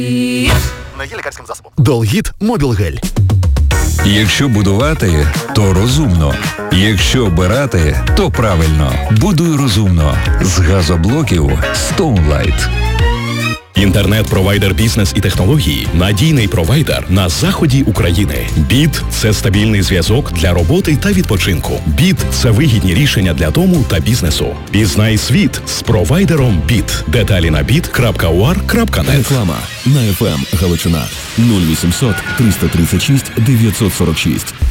Не є лікарським засобом. Долгіт Мобілгель. Якщо будувати, то розумно. Якщо обирати, то правильно. Будуй розумно. З газоблоків Stoneline. Інтернет-провайдер бізнес і технології – надійний провайдер на заході України. БІТ – це стабільний зв'язок для роботи та відпочинку. БІТ – це вигідні рішення для дому та бізнесу. Пізнай світ з провайдером БІТ. Деталі на bit.ur.net. Реклама на FM Галичина 0800 336 946.